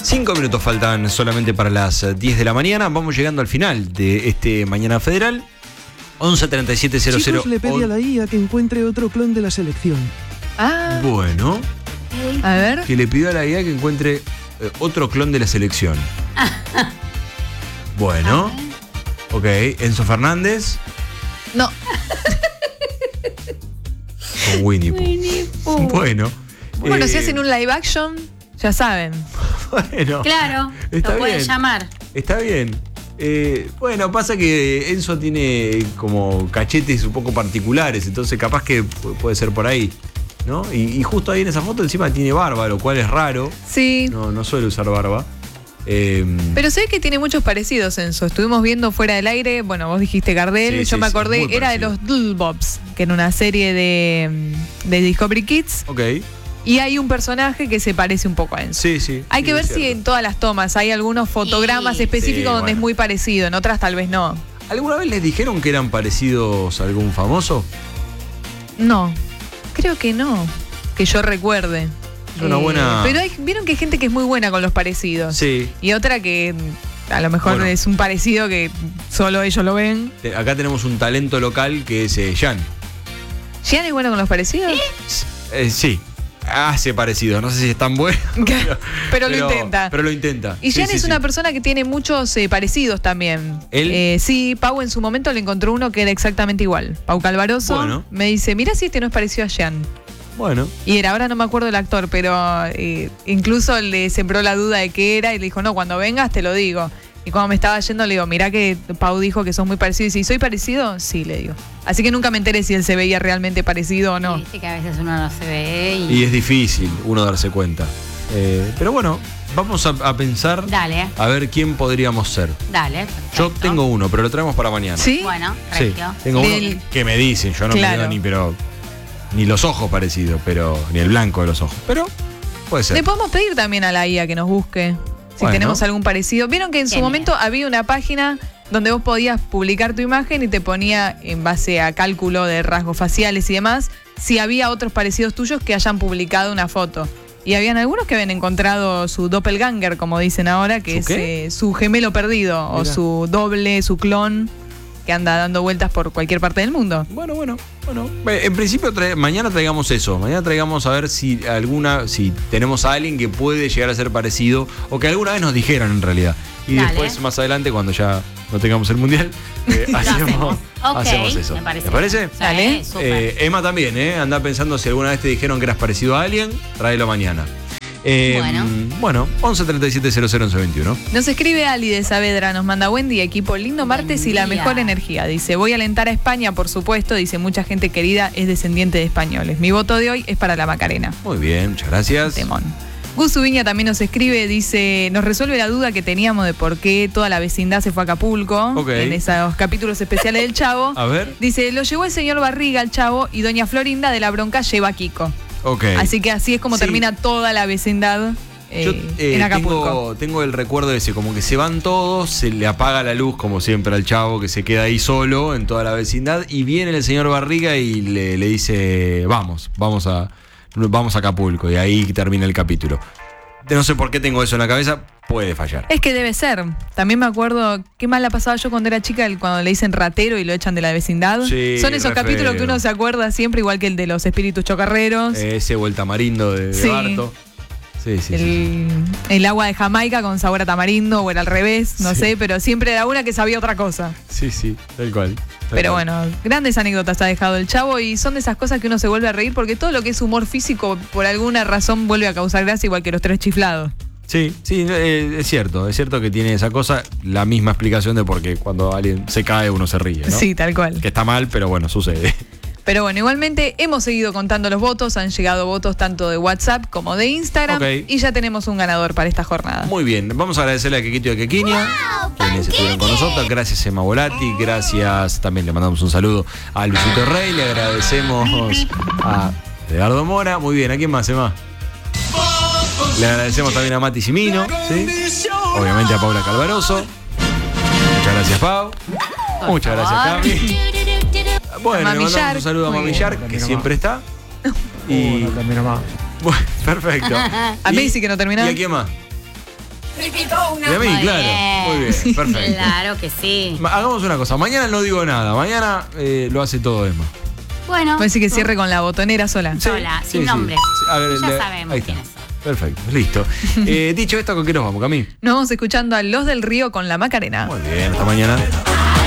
5 minutos faltan solamente para las 10 de la mañana. Vamos llegando al final de este Mañana Federal. 11:37:00. Chicos, le pedí a la IA que encuentre otro clon de la selección. Ah, Bueno, a ver. que le pidió a la IA que encuentre otro clon de la selección. Bueno, ok. Enzo Fernández No. con Winnie Pooh. Winnie Pooh. Bueno. Bueno, si hacen un live action, ya saben. Bueno, Claro, está lo pueden bien. llamar. Está bien. Bueno, pasa que Enzo tiene como cachetes un poco particulares, entonces capaz que puede ser por ahí, ¿no? Y justo ahí en esa foto encima tiene barba, lo cual es raro. Sí. No suele usar barba. Pero sé que tiene muchos parecidos, Enzo. Estuvimos viendo fuera del aire. Bueno, vos dijiste Gardel. Sí, yo sí, me sí, acordé, muy era de parecido. los Doodle Bobs, que era una serie de Discovery Kids. Ok. Y hay un personaje que se parece un poco a Enzo. Sí, sí. Hay que sí, ver es si cierto. en todas las tomas hay algunos fotogramas Sí. específicos Sí, donde es bueno. muy parecido, en otras tal vez no. ¿Alguna vez les dijeron que eran parecidos a algún famoso? No, creo que no, que yo recuerde. Es una buena- Pero vieron que hay gente que es muy buena con los parecidos. Sí. Y otra que a lo mejor Bueno. es un parecido que solo ellos lo ven. Acá tenemos un talento local que es Jan. ¿Gian es bueno con los parecidos? Sí. Hace parecido. No sé si es tan bueno. Pero lo intenta. Pero lo intenta. Y Sí, Gian sí, es sí. una persona que tiene muchos parecidos también. ¿Él? Sí, Pau en su momento le encontró uno que era exactamente igual. Pau Calvaroso Bueno. me dice, mira si este no es parecido a Gian. Bueno. Y ahora no me acuerdo el actor, pero incluso le sembró la duda de qué era y le dijo, no, cuando vengas te lo digo. Y cuando me estaba yendo le digo, mirá que Pau dijo que sos muy parecido. Y si ¿soy parecido? Sí, le digo. Así que nunca me enteré si él se veía realmente parecido o no. Viste que a veces uno no se ve Y es difícil uno darse cuenta. Pero bueno, vamos a pensar Dale, a ver quién podríamos ser. dale. Yo perfecto. tengo uno, pero lo traemos para mañana. ¿Sí? Bueno, Sí, regio. tengo uno Del- que me dicen, yo no Claro. me veo ni los ojos parecidos, pero ni el blanco de los ojos. Pero puede ser. Le podemos pedir también a la IA que nos busque si Bueno. tenemos algún parecido. Vieron que en su Genial. momento había una página donde vos podías publicar tu imagen y te ponía en base a cálculo de rasgos faciales y demás si había otros parecidos tuyos que hayan publicado una foto. Y habían algunos que habían encontrado su doppelganger, como dicen ahora, que ¿Su es qué? su gemelo perdido o Mirá. su doble, su clon, que anda dando vueltas por cualquier parte del mundo. Bueno. En principio mañana traigamos eso. Mañana traigamos a ver si tenemos a alguien que puede llegar a ser parecido o que alguna vez nos dijeran en realidad. Y Dale. después, más adelante, cuando ya no tengamos el mundial, hacemos. Ok, hacemos eso. me parece. ¿Te parece? Sí, Dale. súper. Emma también, anda pensando si alguna vez te dijeron que eras parecido a alguien, tráelo mañana. Bueno, 11:37:00:11:21. Nos escribe Ali de Saavedra, nos manda buen día, equipo, lindo martes y la día. mejor energía. Dice, voy a alentar a España, por supuesto. Dice, mucha gente querida es descendiente de españoles. Mi voto de hoy es para la Macarena. Muy bien, muchas gracias. Temón. Gus Ubiña también nos escribe, dice, nos resuelve la duda que teníamos de por qué toda la vecindad se fue a Acapulco Ok. en esos capítulos especiales del Chavo. A ver. Dice, lo llevó el señor Barriga al Chavo y doña Florinda de la Bronca lleva a Kiko. Ok. Así que así es como Sí. termina toda la vecindad Yo en Acapulco. tengo el recuerdo ese, como que se van todos, se le apaga la luz como siempre al Chavo, que se queda ahí solo en toda la vecindad, y viene el señor Barriga y le dice, vamos a Acapulco, y ahí termina el capítulo. No sé por qué tengo eso en la cabeza, puede fallar. Es que debe ser. También me acuerdo qué mal la pasaba yo cuando era chica, cuando le dicen ratero y lo echan de la vecindad. Sí, Son esos re capítulos feo. que uno se acuerda siempre, igual que el de los espíritus chocarreros. Ese o el tamarindo de Sí. Barto. Sí. El agua de Jamaica con sabor a tamarindo, o era al revés, no Sí. sé, pero siempre era una que sabía otra cosa. Sí, tal cual. Pero bueno, grandes anécdotas ha dejado el Chavo y son de esas cosas que uno se vuelve a reír porque todo lo que es humor físico por alguna razón vuelve a causar gracia, igual que los tres chiflados. Sí, es cierto que tiene esa cosa, la misma explicación de por qué cuando alguien se cae uno se ríe, ¿no? Sí, tal cual. Que está mal, pero bueno, sucede. Pero bueno, igualmente hemos seguido contando los votos, han llegado votos tanto de WhatsApp como de Instagram Ok. y ya tenemos un ganador para esta jornada. Muy bien, vamos a agradecerle a Kekito y a Kequinia, quienes estuvieron con nosotros. Gracias Emma Volati, gracias, también le mandamos un saludo a Luisito Rey, le agradecemos a Edgardo Mora. Muy bien, ¿a quién más, Emma? Le agradecemos también a Mati Simino, ¿sí? Obviamente a Paula Calvaroso. Muchas gracias, Pau. Muchas gracias, Cami. Bueno, A le Mami mandamos Shark. un saludo a Muy Mami bien. Shark, que siempre está. Y No termino más. bueno, perfecto. A Messi, que no termina. ¿Y a quién más? De mí, Muy claro. bien. Muy bien, perfecto. Claro que sí. Hagamos una cosa. Mañana no digo nada. Mañana lo hace todo Emma. Bueno. Puede decir que cierre con la botonera sola. Sola, sin nombres. A ver, Ya sabemos ahí está. quiénes son. Perfecto, listo. Dicho esto, ¿con qué nos vamos, Camí? Nos vamos escuchando a Los del Río con la Macarena. Muy bien, hasta mañana.